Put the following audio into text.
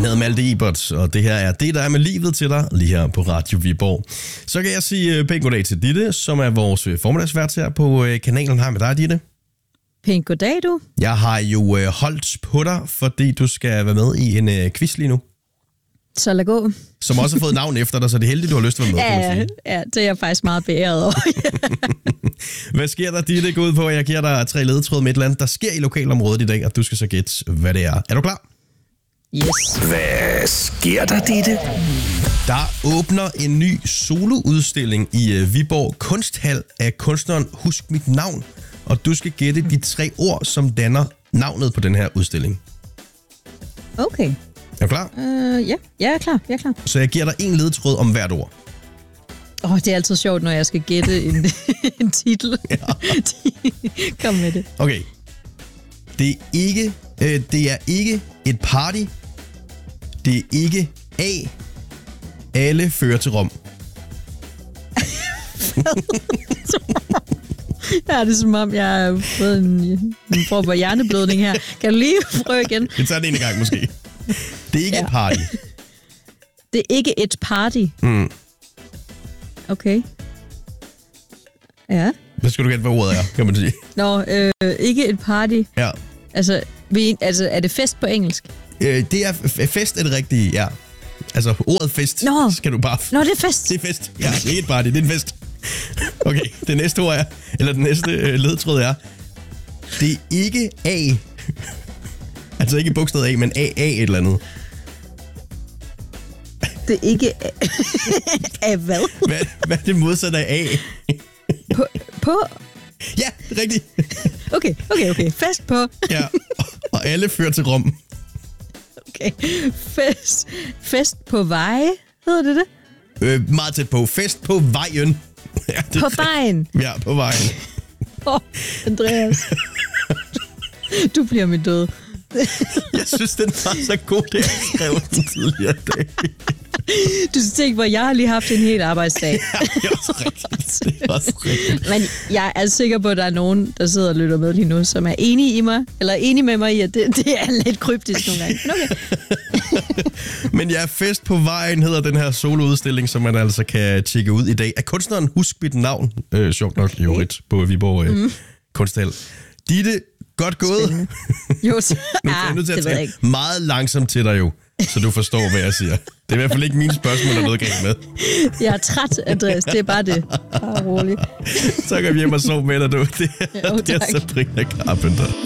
hedder Malte Ebert, og det her er det, der er med livet til dig, lige her på Radio Viborg. Så kan jeg sige pænt goddag til Ditte, som er vores formiddagsvært her på kanalen. Hej med dig, Ditte. Pænt goddag, du. Jeg har jo holdt på dig, fordi du skal være med i en quiz lige nu. Så lad gå. Som også har fået navn efter dig, så det er heldigt, du har lyst til at være med, kan man sige. Ja, det er jeg faktisk meget beæret over. Hvad sker der, Ditte? Gå ud på, jeg giver dig 3 ledetråde med et eller andet, der sker i lokalområdet i dag, og du skal så gætte, hvad det er. Er du klar? Yes. Hvad sker der, Ditte? Der åbner en ny soloudstilling i Viborg Kunsthal af kunstneren Husk Mit Navn, og du skal gætte de 3 ord, som danner navnet på den her udstilling. Okay. Er du klar? Ja, jeg er klar. Så jeg giver dig 1 ledetråd om hvert ord. Det er altid sjovt, når jeg skal gætte en titel. Ja. Kom med det. Okay. Det er ikke et party. Det er ikke A. Alle fører til Rom. Ja, det er som om, jeg har fået en form for hjerneblødning her. Kan du lige prøve igen? Vi tager det en gang måske. Det er ikke et party. Det er ikke et party. Okay. Ja. Hvad skal du gætte, hvad ordet er, kan man sige? Ikke et party. Ja. Altså, er det fest på engelsk? Det er fest er det rigtige, ja. Altså, ordet fest skal du bare... det er fest. Det er fest. Ja, det er ikke et party, det er en fest. Okay, det næste ord er... Eller den næste ledtråd er... Det er ikke A. Altså ikke bogstavet A, men A et eller andet. Det er ikke A hvad? Hvad er det modsatte af A? På? Ja, det er rigtigt. Okay. Fest på. Ja, og alle fører til Rom. Okay. Fest på veje, hedder det? Meget tæt på. Fest på vejen. Ja, på vejen? Ja, på vejen. Andreas. Du bliver min død. Jeg synes, den var så god, det jeg skrev den tidligere dag. Du skal tænke, hvor jeg har lige haft en hel arbejdsdag. Ja, det er også rigtigt. Men jeg er sikker på, at der er nogen, der sidder og lytter med lige nu, som er enige med mig i, at det er lidt kryptisk nogle gange. Okay. Men ja, Fest på vejen hedder den her soloudstilling, som man altså kan tjekke ud i dag. Er kunstneren Husk Mit Navn, sjovt nok i øvrigt, på Viborg Kunsthal. Ditte, godt gået. Jo, nu er jeg nødt til at tale meget langsomt til dig jo, så du forstår, hvad jeg siger. Det er i hvert fald ikke mine spørgsmål, der er noget galt med. Jeg er træt, Andreas. Det er bare det. Bare roligt. Så kan vi hjem og sove med dig, du. Det er Sabrina Carpenter.